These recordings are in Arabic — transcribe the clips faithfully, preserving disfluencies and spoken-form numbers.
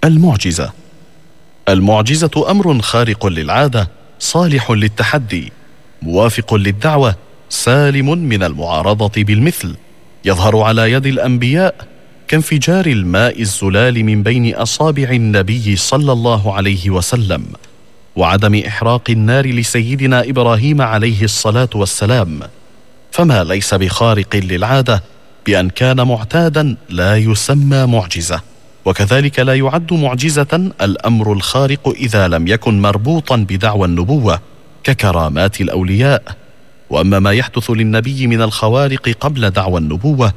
المعجزة. المعجزة أمر خارق للعادة، صالح للتحدي، موافق للدعوة، سالم من المعارضة بالمثل، يظهر على يد الأنبياء كانفجار الماء الزلال من بين أصابع النبي صلى الله عليه وسلم، وعدم إحراق النار لسيدنا إبراهيم عليه الصلاة والسلام. فما ليس بخارق للعادة بأن كان معتادا لا يسمى معجزة. وكذلك لا يعد معجزة الأمر الخارق إذا لم يكن مربوطا بدعوى النبوة ككرامات الأولياء. وأما ما يحدث للنبي من الخوارق قبل دعوى النبوة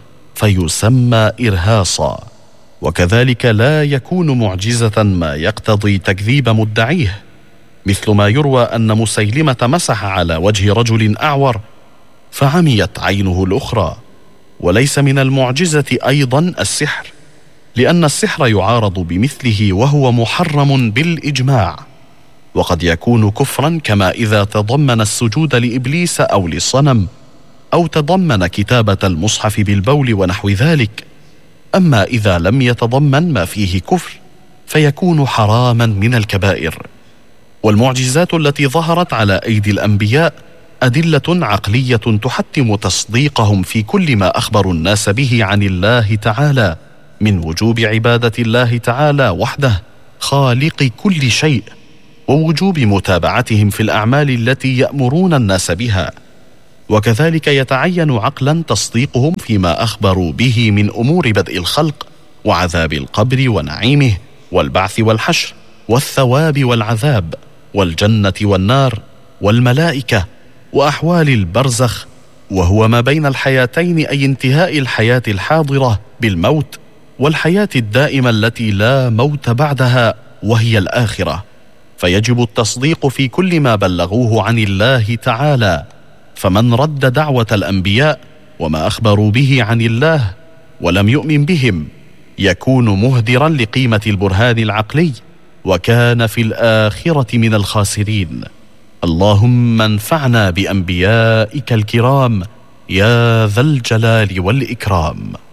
فيسمى إرهاصا. وكذلك لا يكون معجزة ما يقتضي تكذيب مدعيه، مثل ما يروى أن مسيلمة مسح على وجه رجل أعور فعميت عينه الأخرى. وليس من المعجزة أيضا السحر، لأن السحر يعارض بمثله وهو محرم بالإجماع، وقد يكون كفرا كما إذا تضمن السجود لإبليس أو للصنم، أو تضمن كتابة المصحف بالبول ونحو ذلك. أما إذا لم يتضمن ما فيه كفر فيكون حراما من الكبائر. والمعجزات التي ظهرت على أيدي الأنبياء أدلة عقلية تحتم تصديقهم في كل ما أخبروا الناس به عن الله تعالى من وجوب عبادة الله تعالى وحده خالق كل شيء، ووجوب متابعتهم في الأعمال التي يأمرون الناس بها. وكذلك يتعين عقلا تصديقهم فيما أخبروا به من أمور بدء الخلق وعذاب القبر ونعيمه والبعث والحشر والثواب والعذاب والجنة والنار والملائكة وأحوال البرزخ، وهو ما بين الحياتين، أي انتهاء الحياة الحاضرة بالموت والحياة الدائمة التي لا موت بعدها وهي الآخرة. فيجب التصديق في كل ما بلغوه عن الله تعالى. فمن رد دعوة الأنبياء وما أخبروا به عن الله ولم يؤمن بهم يكون مهدرا لقيمة البرهان العقلي، وكان في الآخرة من الخاسرين. اللهم انفعنا بأنبيائك الكرام يا ذا الجلال والإكرام.